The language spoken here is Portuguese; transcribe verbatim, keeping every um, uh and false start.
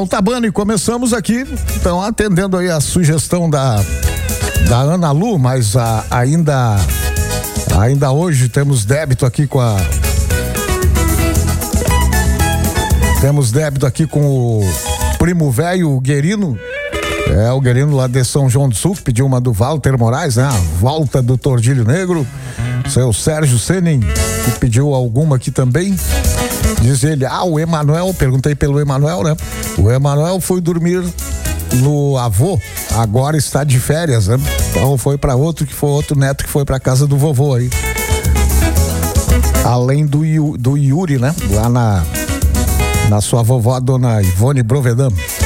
Então tá bom, e começamos aqui, então atendendo aí a sugestão da, da Ana Lu, mas a, ainda, ainda hoje temos débito aqui com a... Temos débito aqui com o primo velho, o Guerino. É, o Guerino lá de São João do Sul, que pediu uma do Walter Moraes, né? A volta do Tordilho Negro. Seu Sérgio Senin, que pediu alguma aqui também. Diz ele, ah, o Emanuel, perguntei pelo Emanuel, né? O Emanuel foi dormir no avô, agora está de férias, né? Então foi para outro, que foi outro neto que foi para casa do vovô aí. Além do, do Yuri, né? Lá na, na sua vovó, a dona Ivone Brovedam.